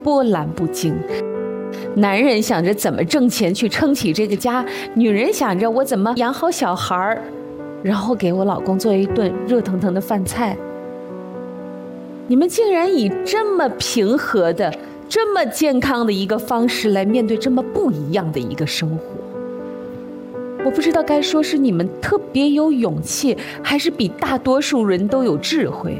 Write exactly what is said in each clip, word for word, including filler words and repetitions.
波澜不惊。男人想着怎么挣钱去撑起这个家，女人想着我怎么养好小孩，然后给我老公做一顿热腾腾的饭菜。你们竟然以这么平和的、这么健康的一个方式来面对这么不一样的一个生活。我不知道该说是你们特别有勇气，还是比大多数人都有智慧，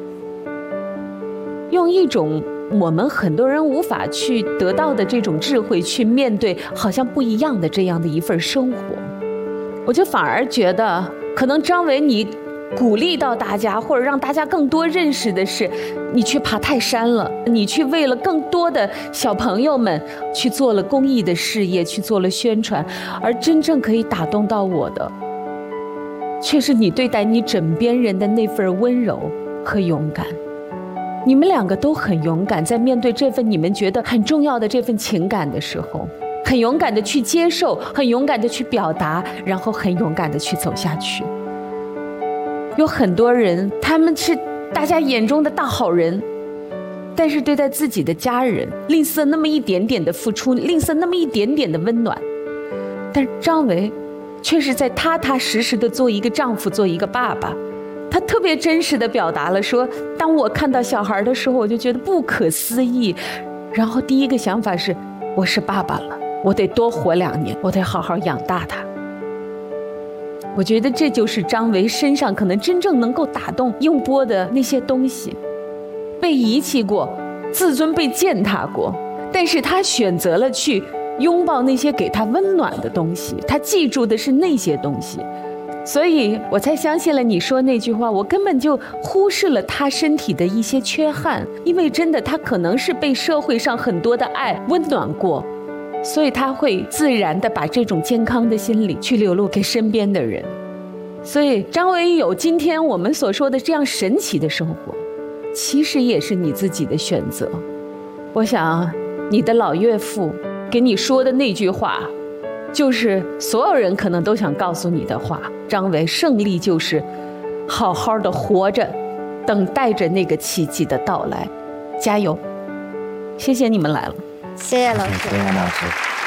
用一种我们很多人无法去得到的这种智慧去面对好像不一样的这样的一份生活。我就反而觉得可能张伟你鼓励到大家，或者让大家更多认识的是你去爬泰山了，你去为了更多的小朋友们去做了公益的事业，去做了宣传，而真正可以打动到我的却是你对待你枕边人的那份温柔和勇敢。你们两个都很勇敢，在面对这份你们觉得很重要的这份情感的时候，很勇敢的去接受，很勇敢的去表达，然后很勇敢的去走下去。有很多人他们是大家眼中的大好人，但是对待自己的家人吝啬那么一点点的付出，吝啬那么一点点的温暖。但张维却是在踏踏实实的做一个丈夫，做一个爸爸。他特别真实的表达了说，当我看到小孩的时候，我就觉得不可思议，然后第一个想法是我是爸爸了，我得多活两年，我得好好养大他。我觉得这就是张维身上可能真正能够打动应波的那些东西。被遗弃过，自尊被践踏过，但是他选择了去拥抱那些给他温暖的东西，他记住的是那些东西。所以我才相信了你说那句话，我根本就忽视了他身体的一些缺憾，因为真的他可能是被社会上很多的爱温暖过，所以他会自然的把这种健康的心理去流露给身边的人。所以张维有今天我们所说的这样神奇的生活，其实也是你自己的选择。我想你的老岳父给你说的那句话，就是所有人可能都想告诉你的话。张维，胜利就是好好的活着，等待着那个奇迹的到来，加油！谢谢你们来了。 谢谢老师。 谢谢老师。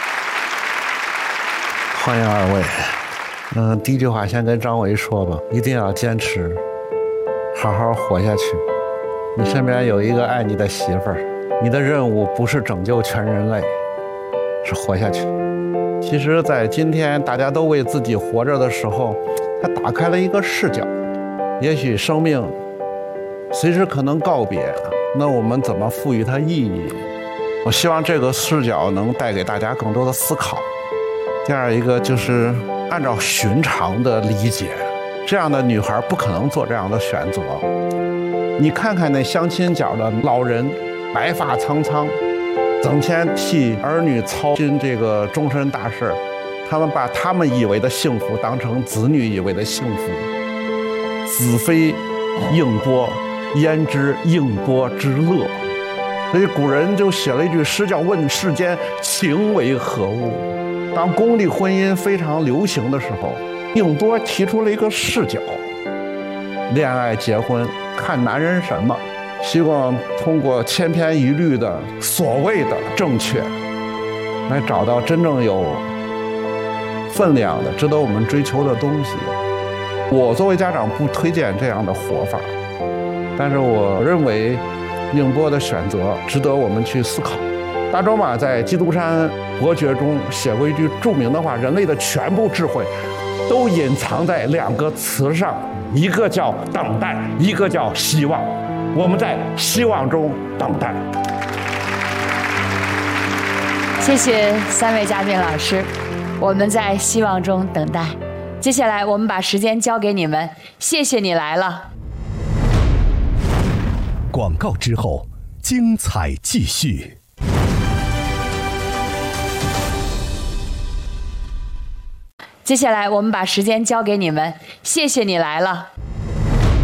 欢迎二位。嗯，第一句话先跟张维说吧，一定要坚持，好好活下去。你身边有一个爱你的媳妇儿，你的任务不是拯救全人类，是活下去。其实在今天大家都为自己活着的时候，他打开了一个视角，也许生命随时可能告别，那我们怎么赋予它意义？我希望这个视角能带给大家更多的思考。第二一个就是按照寻常的理解，这样的女孩不可能做这样的选择。你看看那相亲角的老人，白发苍苍，整天替儿女操心这个终身大事，他们把他们以为的幸福当成子女以为的幸福。子非应波，焉知应波之乐？所以古人就写了一句诗叫问世间情为何物。当功利婚姻非常流行的时候，应波提出了一个视角，恋爱结婚看男人什么，希望通过千篇一律的所谓的正确，来找到真正有分量的值得我们追求的东西。我作为家长不推荐这样的活法，但是我认为应波的选择值得我们去思考。大仲马在《基督山伯爵》中写过一句著名的话，人类的全部智慧都隐藏在两个词上，一个叫等待，一个叫希望。我们在希望中等待。 谢谢三位嘉宾老师，我们在希望中等待。接下来我们把时间交给你们，谢谢你来了。 广告之后，精彩继续。 接下来我们把时间交给你们，谢谢你来了。